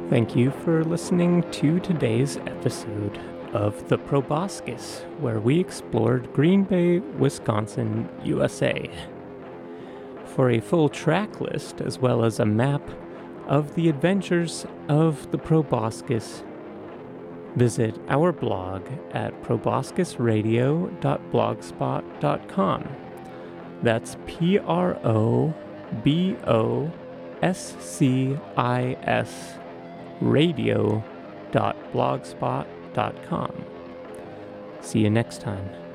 Thank you for listening to today's episode of The Proboscis, where we explored Green Bay, Wisconsin, USA. For a full track list, as well as a map of the adventures of the Proboscis, visit our blog at proboscisradio.blogspot.com. That's PROBOSCIS radio.blogspot.com. See you next time.